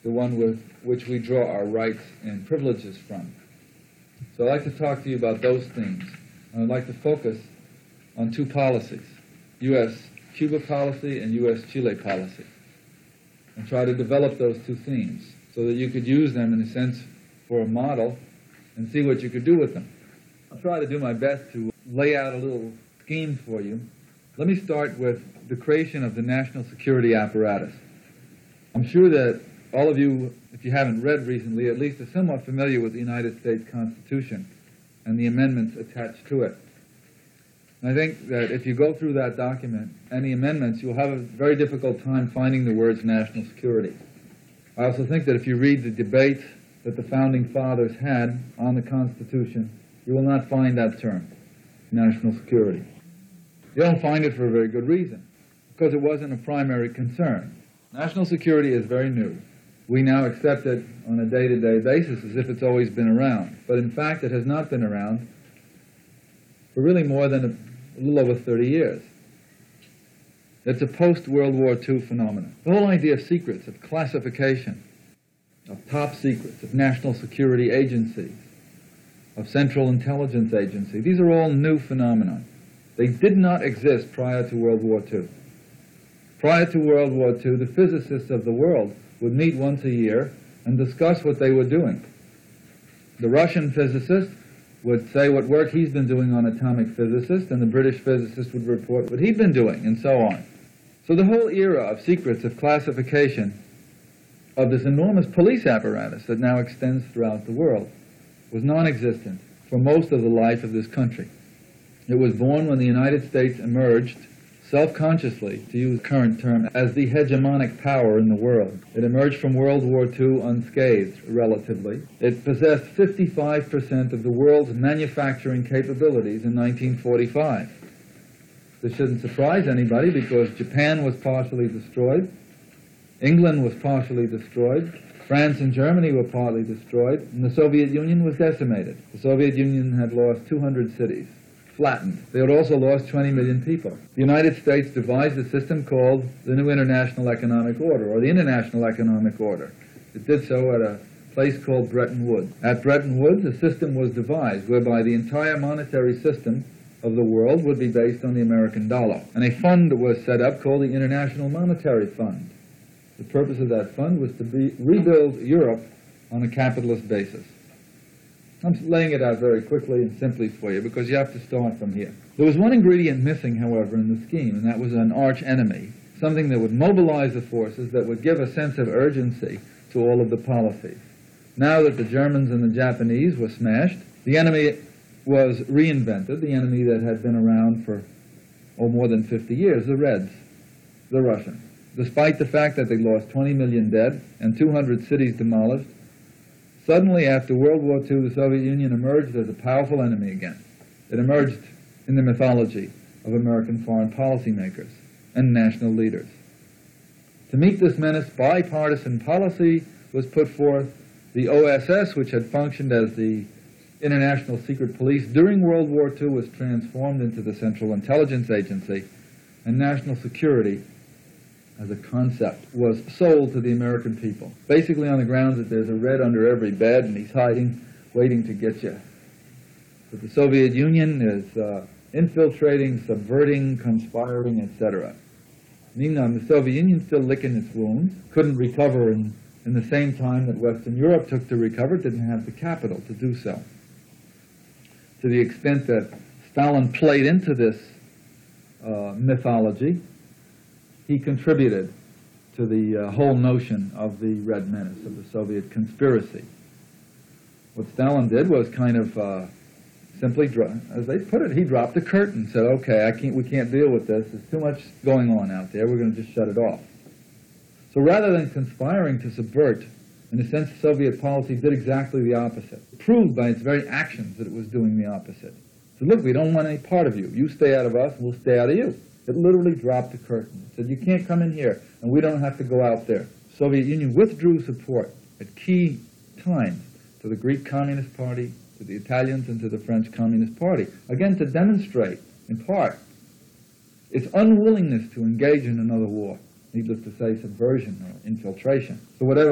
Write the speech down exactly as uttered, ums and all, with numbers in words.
the one with which we draw our rights and privileges from. So I'd like to talk to you about those themes. And I'd like to focus on two policies, U S Cuba policy and U S Chile policy, and try to develop those two themes so that you could use them in a sense for a model and see what you could do with them. I'll try to do my best to lay out a little scheme for you. Let me start with the creation of the national security apparatus. I'm sure that all of you, if you haven't read recently, at least are somewhat familiar with the United States Constitution and the amendments attached to it. And I think that if you go through that document and the amendments, you'll have a very difficult time finding the words national security. I also think that if you read the debates that the Founding Fathers had on the Constitution, you will not find that term, national security. You don't find it for a very good reason, because it wasn't a primary concern. National security is very new. We now accept it on a day-to-day basis as if it's always been around. But in fact, it has not been around for really more than a, a little over thirty years. It's a post-World War Two phenomenon. The whole idea of secrets, of classification, of top secrets, of national security agencies, of central intelligence agencies, these are all new phenomena. They did not exist prior to World War Two. Prior to World War Two, the physicists of the world would meet once a year and discuss what they were doing. The Russian physicist would say what work he's been doing on atomic physicists, and the British physicist would report what he'd been doing, and so on. So the whole era of secrets, of classification, of this enormous police apparatus that now extends throughout the world, was non-existent for most of the life of this country. It was born when the United States emerged self-consciously, to use the current term, as the hegemonic power in the world. It emerged from World War Two unscathed, relatively. It possessed fifty-five percent of the world's manufacturing capabilities in nineteen forty-five. This shouldn't surprise anybody because Japan was partially destroyed, England was partially destroyed, France and Germany were partly destroyed, and the Soviet Union was decimated. The Soviet Union had lost two hundred cities. Flattened. They had also lost twenty million people. The United States devised a system called the New International Economic Order, or the International Economic Order. It did so at a place called Bretton Woods. At Bretton Woods, a system was devised whereby the entire monetary system of the world would be based on the American dollar. And a fund was set up called the International Monetary Fund. The purpose of that fund was to be, rebuild Europe on a capitalist basis. I'm laying it out very quickly and simply for you because you have to start from here. There was one ingredient missing, however, in the scheme, and that was an arch enemy, something that would mobilize the forces, that would give a sense of urgency to all of the policies. Now that the Germans and the Japanese were smashed, the enemy was reinvented, the enemy that had been around for oh, more than fifty years, the Reds, the Russians. Despite the fact that they lost twenty million dead and two hundred cities demolished, suddenly, after World War Two, the Soviet Union emerged as a powerful enemy again. It emerged in the mythology of American foreign policymakers and national leaders. To meet this menace, bipartisan policy was put forth. The O S S, which had functioned as the International Secret Police during World War Two, was transformed into the Central Intelligence Agency, and national security as a concept was sold to the American people, basically on the grounds that there's a Red under every bed and he's hiding, waiting to get you. That the Soviet Union is uh, infiltrating, subverting, conspiring, et cetera. Meanwhile, the Soviet Union still licking its wounds, couldn't recover in, in the same time that Western Europe took to recover, didn't have the capital to do so. To the extent that Stalin played into this uh, mythology, he contributed to the uh, whole notion of the Red Menace, of the Soviet conspiracy. What Stalin did was kind of uh, simply, as they put it, he dropped the curtain, said, okay, I can't, we can't deal with this, there's too much going on out there, we're going to just shut it off. So rather than conspiring to subvert, in a sense, Soviet policy did exactly the opposite. It proved by its very actions that it was doing the opposite. So look, we don't want any part of you. You stay out of us, and we'll stay out of you. It literally dropped the curtain. It said, you can't come in here, and we don't have to go out there. The Soviet Union withdrew support at key times to the Greek Communist Party, to the Italians, and to the French Communist Party, again to demonstrate, in part, its unwillingness to engage in another war, needless to say, subversion or infiltration. So whatever